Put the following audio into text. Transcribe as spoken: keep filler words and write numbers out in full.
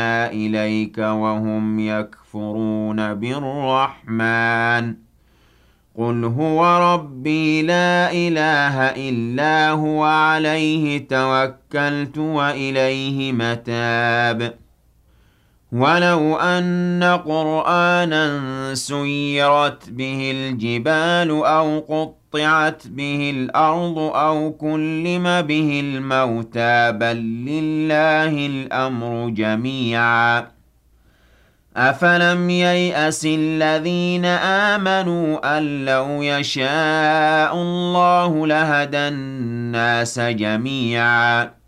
أوحينا إليك وهم يكفرون بالرحمن قل هو ربي لا إله إلا هو عليه توكلت وإليه متاب ولو أن قرآنا سيرت به الجبال أو قطعت به الأرض أو كلم به الموتى بل لله الأمر جميعا أفلم ييأس الذين آمنوا أن لو يشاء الله لهدى الناس جميعا